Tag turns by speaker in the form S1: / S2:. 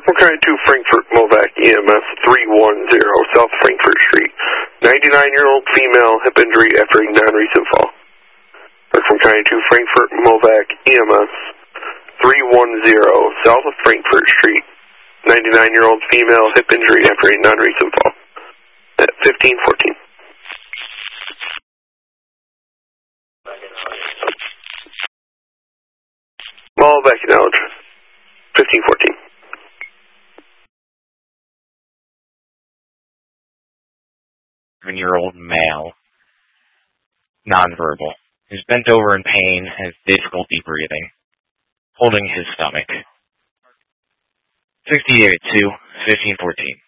S1: Circle County 2, Frankfort, Movac, EMS 310, South Frankfort Street. 99-year-old female, hip injury after a non-recent fall. Circle County 2, Frankfort, Movac, EMS 310, South of Frankfort Street. 99-year-old female, hip injury after a non-recent fall. At 1514. Movac knowledge. 1514.
S2: Year-old male, nonverbal, is bent over in pain, has difficulty breathing, holding his stomach. 68-2, 1514.